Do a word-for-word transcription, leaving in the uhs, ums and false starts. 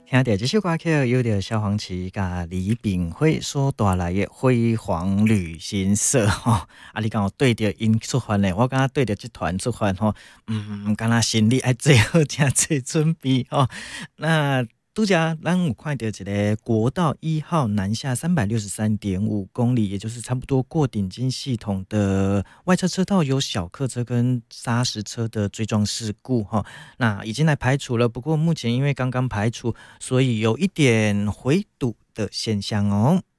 听到这首歌曲，有着萧煌奇甲李炳辉所带来的辉煌旅行社吼。啊，你讲有对着因出发呢，我感觉对着这团出发吼，嗯，敢若心里爱做好正做准备吼。那拄则咱有看到一个国道一号南下三百六十三点五公里，也就是差不多过顶金系统的外侧车道有小客车跟砂石车的追撞事故哈。那已经来排除了，不过目前因为刚刚排除，所以有一点回堵的现象哦。